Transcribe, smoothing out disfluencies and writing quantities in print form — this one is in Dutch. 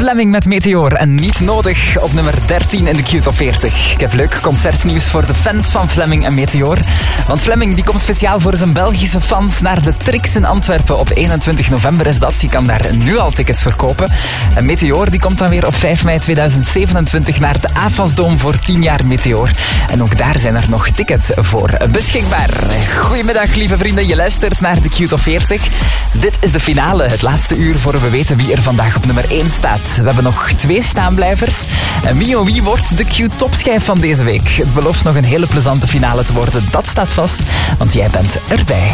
Fleming met Meteor en Niet Nodig op nummer 13 in de Q-top 40. Ik heb leuk concertnieuws voor de fans van Fleming en Meteor. Want Fleming die komt speciaal voor zijn Belgische fans naar de Trix in Antwerpen. Op 21 november is dat. Je kan daar nu al tickets verkopen. En Meteor die komt dan weer op 5 mei 2027 naar de AFAS-dome voor 10 jaar Meteor. En ook daar zijn er nog tickets voor beschikbaar. Goedemiddag lieve vrienden, je luistert naar de Q-top 40. Dit is de finale, het laatste uur voor we weten wie er vandaag op nummer 1 staat. We hebben nog 2 staanblijvers. En wie wordt de Q-topschijf van deze week? Het belooft nog een hele plezante finale te worden, dat staat vast, want jij bent erbij.